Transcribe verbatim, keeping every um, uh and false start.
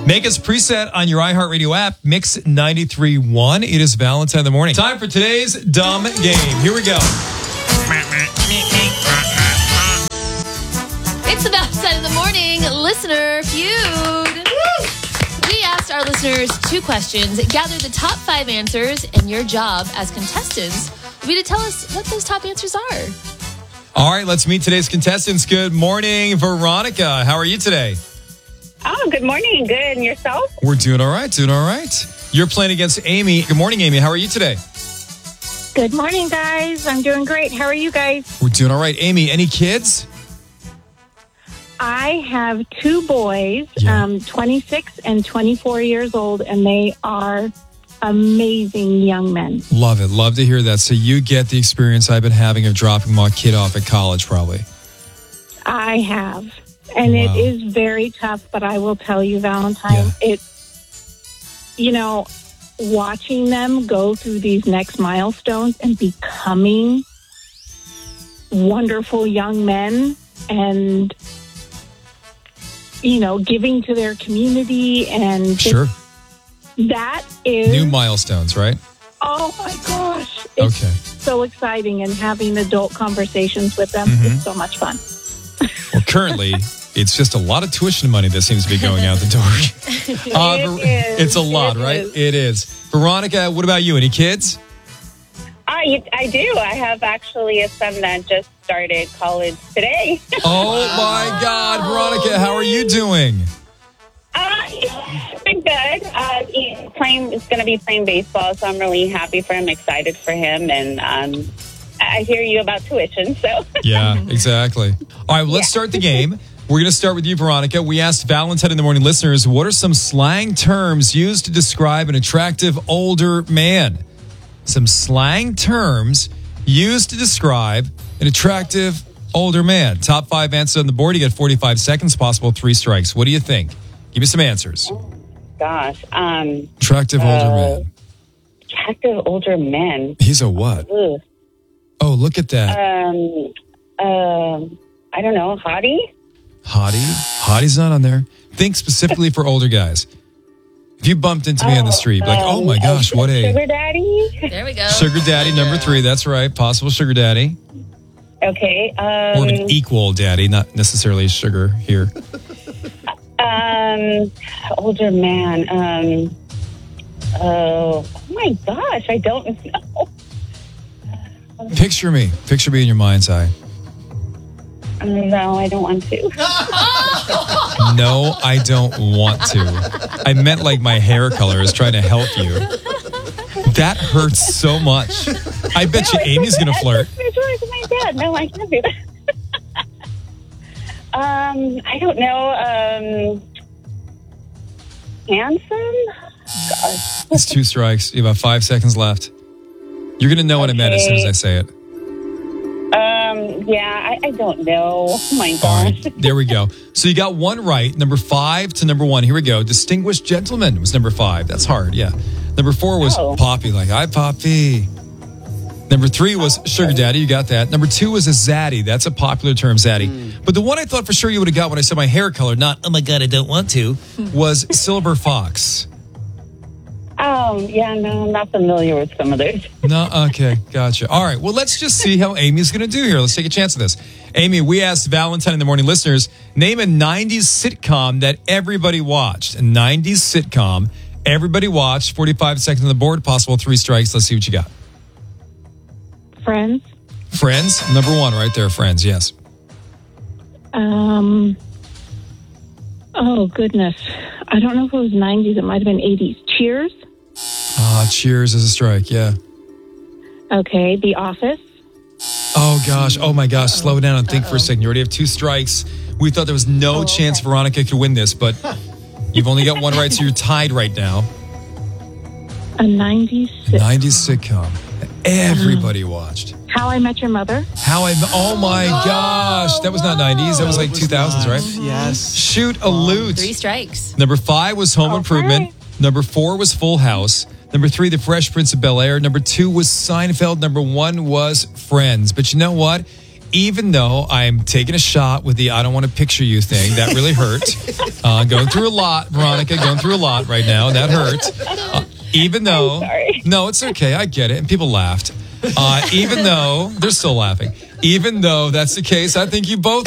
Make us preset on your iHeartRadio app, Mix ninety-three point one. It is Valentine in the morning. Time for today's dumb game. Here we go. It's the Valentine in the morning listener feud. We asked our listeners two questions, gather the top five answers, and your job as contestants will be to tell us what those top answers are. All right, let's meet today's contestants. Good morning, Veronica. How are you today? Oh, good morning. Good. And yourself? We're doing all right, doing all right. You're playing against Amy. Good morning, Amy. How are you today? Good morning, guys. I'm doing great. How are you guys? We're doing all right. Amy, any kids? I have two boys, Yeah. um, twenty-six and twenty-four years old, and they are amazing young men. Love it. Love to hear that. So you get the experience I've been having of dropping my kid off at college, probably. I have. And Wow. it is very tough, but I will tell you, Valentine, Yeah. it, you know, watching them go through these next milestones and becoming wonderful young men and, you know, giving to their community and Sure. that is New milestones, right? oh my gosh, it's Okay. so exciting, and having adult conversations with them Mhm. is so much fun. Well, currently, it's just a lot of tuition money that seems to be going out the door. Uh, It Ver- is. It's a lot, It right? is. It is. Veronica, what about you? Any kids? I, I do. I have actually a son that just started college today. Oh, my God. Veronica, how are you doing? Uh, it's been good. Uh, he's playing, is going to be playing baseball, so I'm really happy for him, excited for him, and um, I hear you about tuition, so. Yeah, exactly. All right, well, let's Yeah. start the game. We're going to start with you, Veronica. We asked Valentine in the Morning listeners, what are some slang terms used to describe an attractive older man? Some slang terms used to describe an attractive older man. Top five answers on the board. You get forty-five seconds, possible three strikes. What do you think? Give me some answers. Gosh. Um, Attractive Uh, older man. attractive older men. He's a what? Ugh. Oh, look at that. Um, um, I don't know, hottie? Hottie? Hottie's not on there. Think specifically for older guys. If you bumped into me on the street, like, oh my gosh, what a Sugar daddy? There we go. sugar daddy number three. That's right. Possible sugar daddy. Okay. Um, More of an equal daddy, not necessarily sugar here. Um, older man. Um, oh, oh my gosh, I don't know. Picture me. Picture me in your mind's eye. No, I don't want to. No, I don't want to. I meant like my hair color is trying to help you. That hurts so much. I bet you Amy's going to flirt. It's really my dad. No, I can't do that. um, I don't know. Um, handsome? Gosh. It's two strikes. You have about five seconds left. You're going to know what I meant as soon as I say it. Um, yeah, I, I don't know. Oh my All gosh. right, there we go. So you got one right. Number five to number one. Here we go. Distinguished gentleman was number five. That's hard, yeah. Number four was Oh. Poppy, like, hi, Poppy. Number three was sugar daddy. You got that. Number two was a zaddy. That's a popular term, zaddy. But the one I thought for sure you would have got when I said my hair color, not, oh my God, I don't want to, was silver fox. Oh, yeah, no, I'm not familiar with some of those. No, okay, gotcha. All right, well, let's just see how Amy's going to do here. Let's take a chance of this. Amy, we asked Valentine in the Morning listeners, name a nineties sitcom that everybody watched. A nineties sitcom everybody watched. forty-five seconds on the board, possible three strikes. Let's see what you got. Friends. Friends, number one right there, Friends, yes. Um. Oh, goodness. I don't know if it was nineties. It might have been eighties. Cheers. Ah, Cheers is a strike, yeah. Okay. The Office. Oh, gosh. Oh, my gosh. Slow down and think Uh-oh. for a second. You already have two strikes. We thought there was no Oh, chance okay. Veronica could win this, but you've only got one right, so you're tied right now. A nineties. A nineties sitcom that everybody watched. How I Met Your Mother. How I... Oh, my gosh. That was not nineties. That was like two thousands, right? Yes. Shoot a loot. Three strikes. Number five was Home Okay. Improvement. Number four was Full House. Number three, The Fresh Prince of Bel-Air. Number two was Seinfeld. Number one was Friends. But you know what? even though I'm taking a shot with the I don't want to picture you thing, that really hurt. Uh, going through a lot, Veronica, going through a lot right now. That hurt. Uh, even though, sorry. no, it's okay. I get it. And people laughed. Uh, even though, they're still laughing. Even though that's the case, I think you both